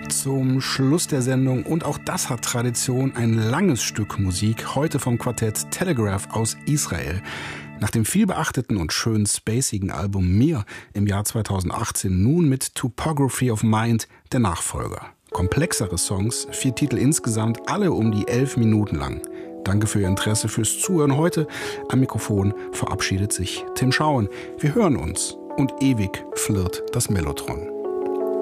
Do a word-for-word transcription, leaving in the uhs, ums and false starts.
Zum Schluss der Sendung, und auch das hat Tradition, ein langes Stück Musik, heute vom Quartett Telegraph aus Israel. Nach dem vielbeachteten und schön spacigen Album Mir im Jahr zweitausendachtzehn nun mit Topography of Mind der Nachfolger. Komplexere Songs, vier Titel insgesamt, alle um die elf Minuten lang. Danke für Ihr Interesse, fürs Zuhören heute. Am Mikrofon verabschiedet sich Tim Schauen. Wir hören uns und ewig flirrt das Mellotron.